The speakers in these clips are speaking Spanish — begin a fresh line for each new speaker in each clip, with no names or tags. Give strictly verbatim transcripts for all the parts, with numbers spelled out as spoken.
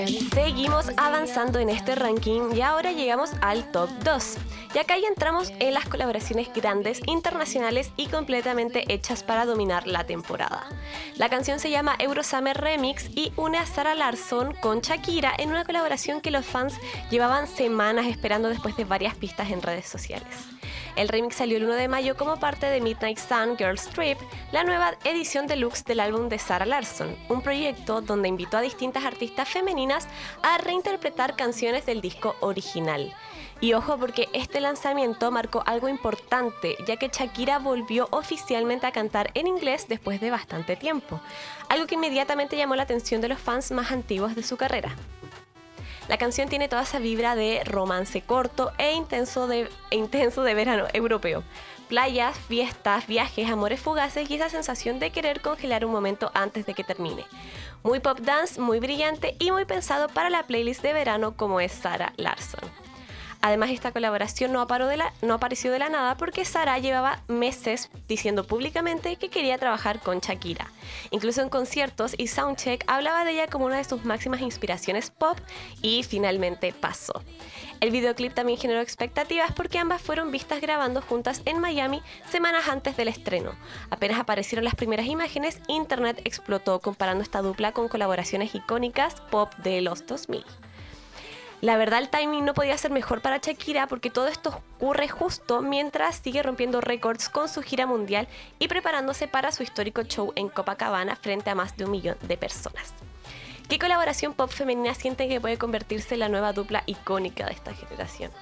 Seguimos avanzando en este ranking y ahora llegamos al top dos. Y acá ya entramos en las colaboraciones grandes, internacionales y completamente hechas para dominar la temporada. La canción se llama Eurosummer Remix y une a Zara Larsson con Shakira en una colaboración que los fans llevaban semanas esperando después de varias pistas en redes sociales. El remix salió el uno de mayo como parte de Midnight Sun Girls Trip, la nueva edición deluxe del álbum de Zara Larsson, un proyecto donde invitó a distintas artistas femeninas a reinterpretar canciones del disco original. Y ojo, porque este lanzamiento marcó algo importante, ya que Shakira volvió oficialmente a cantar en inglés después de bastante tiempo, algo que inmediatamente llamó la atención de los fans más antiguos de su carrera. La canción tiene toda esa vibra de romance corto e intenso de, e intenso de verano europeo. Playas, fiestas, viajes, amores fugaces y esa sensación de querer congelar un momento antes de que termine. Muy pop dance, muy brillante y muy pensado para la playlist de verano como es Zara Larsson. Además, esta colaboración no, de la, no apareció de la nada porque Zara llevaba meses diciendo públicamente que quería trabajar con Shakira. Incluso en conciertos y Soundcheck hablaba de ella como una de sus máximas inspiraciones pop y finalmente pasó. El videoclip también generó expectativas porque ambas fueron vistas grabando juntas en Miami semanas antes del estreno. Apenas aparecieron las primeras imágenes, internet explotó comparando esta dupla con colaboraciones icónicas pop de los dos mil. La verdad, el timing no podía ser mejor para Shakira porque todo esto ocurre justo mientras sigue rompiendo récords con su gira mundial y preparándose para su histórico show en Copacabana frente a más de un millón de personas. ¿Qué colaboración pop femenina sienten que puede convertirse en la nueva dupla icónica de esta generación?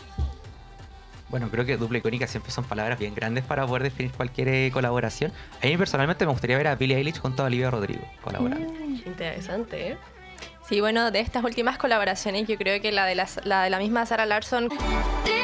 Bueno, creo que dupla icónica siempre son palabras bien grandes para poder definir cualquier eh, colaboración. A mí personalmente me gustaría ver a Billie Eilish junto a Olivia Rodrigo colaborando.
Mm, interesante, ¿eh?
Sí, bueno, de estas últimas colaboraciones yo creo que la de la, la, de la misma Zara Larsson